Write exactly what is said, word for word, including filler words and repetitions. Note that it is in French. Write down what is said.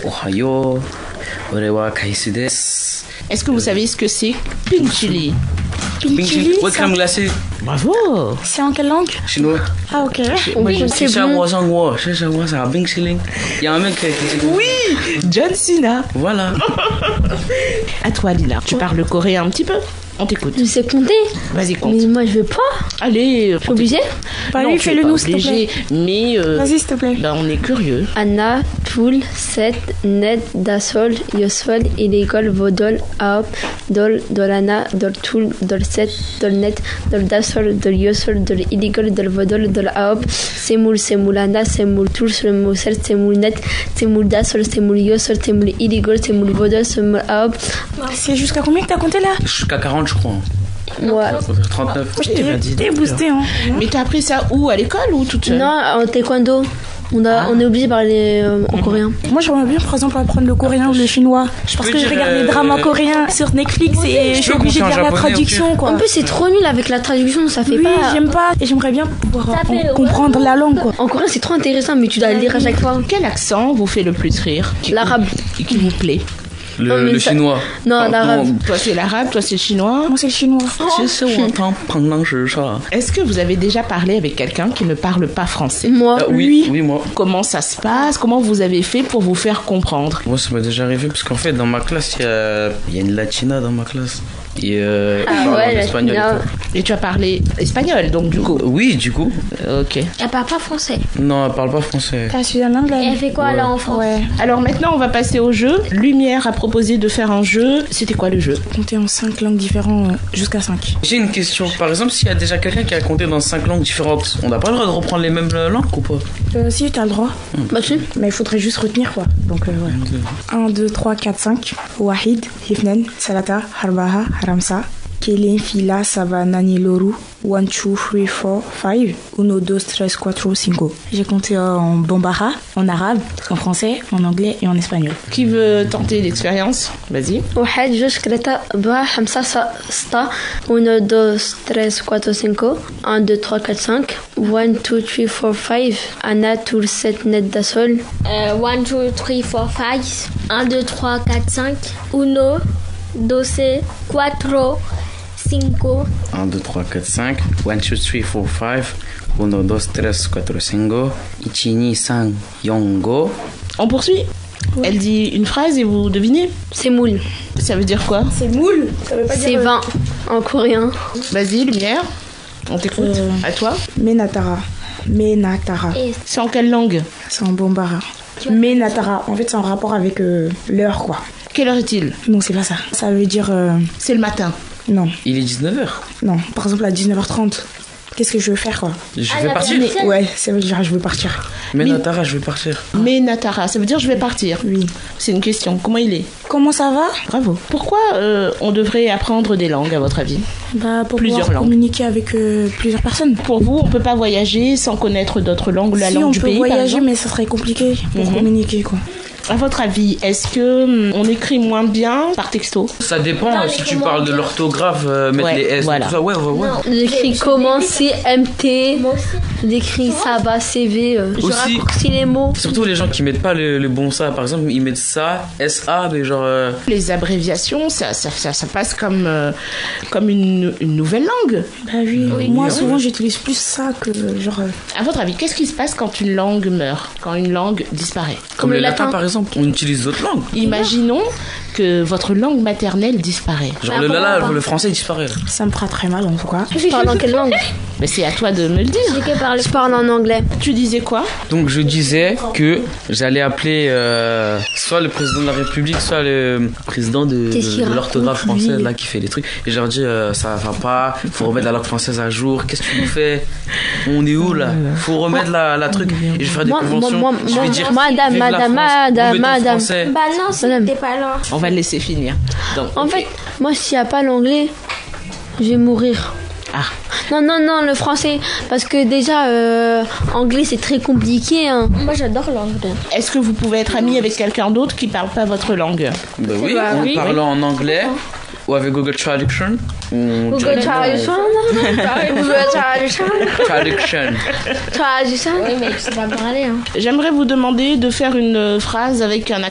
Ohayo, orewa kaisi desu. Est-ce que vous savez ce que c'est pink chili? Pink chili, Ouais, c'est crème en... glacée. Bravo. c'est en quelle langue? Chinois. Ah ok. Moi, je C'est ça, moi, ça, moi. C'est ça, moi, ça, pink chili. Il y a un mec qui qui- Oui, John Cena. Voilà. À toi, Lila. Tu parles coréen un petit peu? On t'écoute. Je sais compter. Vas-y, compte. Mais moi, je veux pas. Allez. Je suis obligée. Bah Non, lui, tu es fais-le pas nous, s'il te obligé, plaît. mais euh, Vas-y, s'il te plaît. ben, on est curieux. Anna, Toul, Set, Net, Dasol, Yosol, Illegol, Vodol, Aop, Dol, Dolana, Dol Toul, Dol Set, Dol Net, Dol Dasol, Dol Yosol, Dol Illegol, Dol Vodol, Dol Aop, Semoul, Semoulana, Semoul Toul, Semoul Set, Semoul Net, Semoul Dasol, Semoul Yosol, Semoul Illegol, Semoul Vodol, Semoul Aop. C'est jusqu'à combien que t'as compté là? Jusqu'à quarante, je crois. Ouais. Ça fait trente-neuf. Je t'ai t'ai boosté, hein. Mais t'as appris ça où? À l'école ou toute seule? Non, en taekwondo. On, a, on est obligé de parler euh, en coréen. Moi, j'aimerais bien, par exemple, apprendre le coréen ou le chinois. Parce peux que je dire, regarde euh, des dramas coréens sur Netflix et je suis peux obligée de commencer faire en la japonais, traduction, ok. quoi. En plus, c'est trop nul avec la traduction, ça fait Oui, pas. j'aime pas. Et j'aimerais bien pouvoir Ça en- fait- comprendre la langue, quoi. En coréen, c'est trop intéressant, mais tu dois le lire à chaque fois. Quel accent vous fait le plus rire? Qui- L'arabe. Qui, qui vous plaît? Le, Non, mais le ça- chinois. Non, Ah, l'arabe. non. Toi, c'est l'arabe, toi, c'est le chinois. Moi, c'est le chinois. C'est ça, on entend pendant que je ça. Est-ce que vous avez déjà parlé avec quelqu'un qui ne parle pas français? Moi, Ah, oui, oui, moi. Comment ça se passe? Comment vous avez fait pour vous faire comprendre? Moi, ça m'est déjà arrivé parce qu'en fait, dans ma classe, il y a, il y a une latina dans ma classe. Et euh, elle Ah parle ouais, en espagnol. latina. et tout. Et tu as parlé espagnol, donc du coup. Oui, du coup. Ok. Elle parle pas français. Non, elle parle pas français. T'as su un anglais? Et elle fait quoi Ouais. là en France? Ouais. Alors maintenant, on va passer au jeu. Lumière a proposé de faire un jeu. C'était quoi le jeu? Compter en cinq langues différentes euh, jusqu'à cinq. J'ai une question. Par exemple, s'il y a déjà quelqu'un qui a compté dans cinq langues différentes, on n'a pas le droit de reprendre les mêmes euh, langues ou pas? Euh, si, t'as le droit. bah tu. Mais il faudrait juste retenir, quoi. Donc, euh, ouais. un, deux, trois, quatre, cinq. Wahid, Hifnen, Salata, Harbaha, Haramsa. Kélin, Fila, Saba, Nani, Loru. one, two, three, four, five. Uno, dos, tres, cuatro, cinco. J'ai compté euh, en bambara, en arabe, en français, en anglais et en espagnol. Qui veut tenter l'expérience? Vas-y. واحد جوج ثلاثة أربعة خمسة ستة uno dos tres cuatro cinco un deux trois quatre cinq one two three four five Anna Toul Set Net Dasol Euh, one, two, three, four, five. un, deux, trois, quatre, cinq. Uno, doce, cuatro, cinco. un, deux, trois, quatre, cinq. one, two, three, four, five. uno, dos, tres, cuatro, cinco. ichi, ni, san, yongo. On poursuit. Elle dit une phrase et vous devinez. C'est moule. Ça veut dire quoi? C'est moule. Ça veut pas C'est vingt en coréen. Vas-y, Lumière. On t'écoute. Euh. À toi. Menatara. Menatara. Et C'est en quelle langue? C'est en bambara. Menatara. En fait, c'est en rapport avec euh, l'heure, quoi. Quelle heure est-il? Non, c'est pas ça. Ça veut dire. euh, C'est le matin. non, Il est dix-neuf heures. non. Par exemple, à dix-neuf heures trente. Qu'est-ce que je veux faire, quoi? Je Ah, vais la partir. vérité. Ouais, ça veut dire je veux partir. Mais Natara, je vais partir. Mais Natara, ça veut dire je vais partir. Oui. C'est une question. Comment il est? Comment ça va? Bravo. Pourquoi euh, on devrait apprendre des langues à votre avis? Bah, pour Plusieurs pouvoir langues. communiquer avec euh, plusieurs personnes. Pour vous, on peut pas voyager sans connaître d'autres langues, la si langue on du peut pays par voyager, exemple. mais ça serait compliqué pour Mhm. communiquer, quoi. À votre avis, est-ce que hum, on écrit moins bien par texto? Ça dépend Non, euh, mais si tu comment parle de dire l'orthographe, euh, mettre Ouais, les S, voilà. tout ça. Ouais, ouais, ouais. Non. J'écris Je- comment je C M T. Moi aussi. J'écris ça va C V. euh, Je Aussi- raccourcis les mots. Surtout les gens qui mettent pas le, le bon ça. Par exemple, ils mettent ça, S A, mais genre. euh, Les abréviations, ça, ça, ça, ça passe comme, euh, comme une, une nouvelle langue. Bah oui, Oui, moi oui. souvent j'utilise plus ça que genre. euh, À votre avis, qu'est-ce qui se passe quand une langue meurt, quand une langue disparaît? Comme, le le latin, latin. par exemple. On utilise d'autres langues. Imaginons que votre langue maternelle disparaît. Genre Ah, le pourquoi lala, pas le français il disparaît. là. Ça me fera très mal en tout cas. Je parle en quelle langue? Mais c'est à toi de me le dire. J'ai qu'à parler. Je parle en anglais. Tu disais quoi? Donc je disais que j'allais appeler euh, soit le président de la République, soit le président de, Qu'est-ce de- qu'il de l'orthographe raconte, lui française là qui fait les trucs. Et je leur dis euh, ça va pas, faut remettre la langue française à jour. Qu'est-ce que tu nous fais? On est où là? Faut remettre la, la truc. Et je vais faire des Moi, moi, conventions. moi, je moi, vais dire madame, vive la madame, France, madame, vous mettez le madame. français. Bah non, si Madame. t'es pas là. On va le laisser finir. Donc, En ok. fait, moi, s'il n'y a pas l'anglais, je vais mourir. Ah. Non, non, non, le français. Parce que déjà, euh, anglais, c'est très compliqué. Hein. Moi j'adore l'anglais. Est-ce que vous pouvez être ami avec quelqu'un d'autre qui parle pas votre langue? Bah oui, Bah en oui. parlant en anglais ou avec Google Traduction. on Google dirait- Traduction. Google Traduction. Traduction. Traduction. Oui, mais tu sais pas parler. Hein. J'aimerais vous demander de faire une phrase avec un